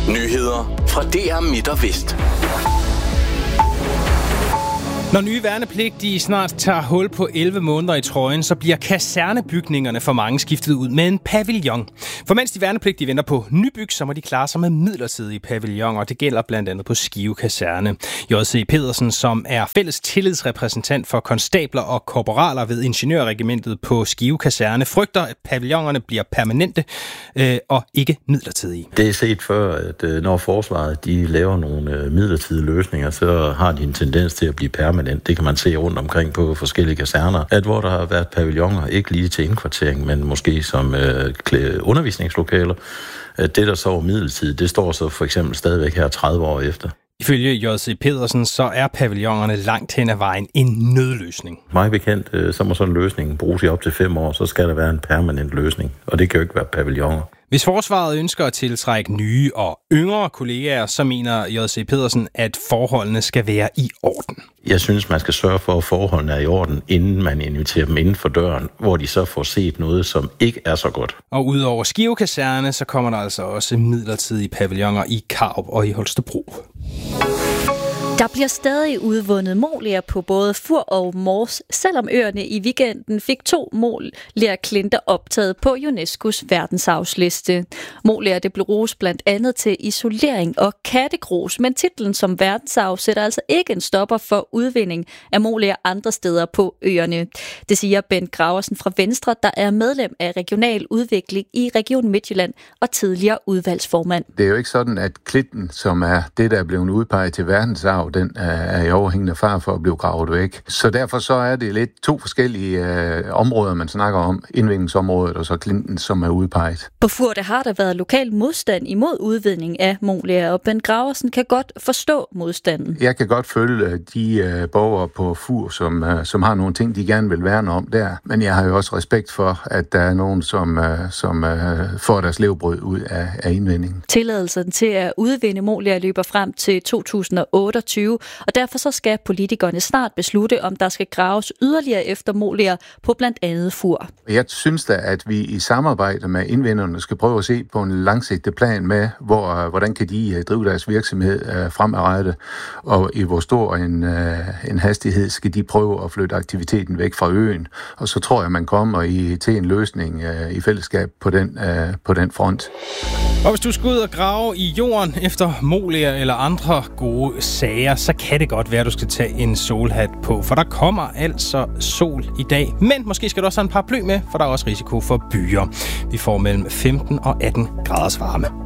Nyheder fra DR Midt og Vest. Når nye værnepligtige snart tager hul på 11 måneder i trøjen, så bliver kasernebygningerne for mange skiftet ud med en pavillon. For mens de værnepligtige venter på nybyg, så må de klare sig med midlertidige pavilloner. Det gælder blandt andet på Skive Kaserne. J.C. Pedersen, som er fælles tillidsrepræsentant for konstabler og korporaler ved Ingeniørregimentet på Skive Kaserne, frygter, at pavillonerne bliver permanente og ikke midlertidige. Det er set før, at når forsvaret de laver nogle midlertidige løsninger, så har de en tendens til at blive permanent. Det kan man se rundt omkring på forskellige kaserner, at hvor der har været pavilloner, ikke lige til indkvartering, men måske som undervisningslokaler. Det, der så midlertidigt, det står så for eksempel stadigvæk her 30 år efter. Ifølge J.C. Pedersen, så er pavillonerne langt hen ad vejen en nødløsning. Meget bekendt, så må sådan en løsning bruges i op til 5 år, så skal der være en permanent løsning, og det kan jo ikke være pavilloner. Hvis forsvaret ønsker at tiltrække nye og yngre kollegaer, så mener J.C. Pedersen, at forholdene skal være i orden. Jeg synes, man skal sørge for, at forholdene er i orden, inden man inviterer dem inden for døren, hvor de så får set noget, som ikke er så godt. Og udover Skive Kaserne, så kommer der altså også midlertidige pavilloner i Karup og i Holstebro. Der bliver stadig udvundet molier på både Fur og Mors, selvom øerne i weekenden fik 2 molierklinter optaget på UNESCO's verdensarvsliste. Molier det bruges blandt andet til isolering og kattegrus, men titlen som verdensarv sætter altså ikke en stopper for udvinding af molier andre steder på øerne. Det siger Bent Graversen fra Venstre, der er medlem af regional udvikling i Region Midtjylland og tidligere udvalgsformand. Det er jo ikke sådan, at klinten, som er det, der er blevet udpeget til verdensarv, den er i overhængende fare for at blive gravet væk. Så derfor så er det lidt 2 forskellige områder, man snakker om. Indvindingsområdet og så klinten, som er udpeget. På Fur har der været lokal modstand imod udvinding af molier, og Bent Graversen kan godt forstå modstanden. Jeg kan godt følge de borgere på Fur, som har nogle ting, de gerne vil værne om der. Men jeg har jo også respekt for, at der er nogen, som får deres levebrød ud af indvindingen. Tilladelsen til at udvinde molier løber frem til 2028, og derfor så skal politikerne snart beslutte, om der skal graves yderligere efter molier på blandt andet Fur. Jeg synes da, at vi i samarbejde med indvinderne skal prøve at se på en langsigtet plan med, hvordan kan de drive deres virksomhed fremadrettet, og i hvor stor en hastighed skal de prøve at flytte aktiviteten væk fra øen. Og så tror jeg, man kommer til en løsning i fællesskab på den front. Og hvis du skal ud og grave i jorden efter molier eller andre gode sager, så kan det godt være, at du skal tage en solhat på, for der kommer altså sol i dag. Men måske skal du også have en paraply med, for der er også risiko for byer. Vi får mellem 15 og 18 graders varme.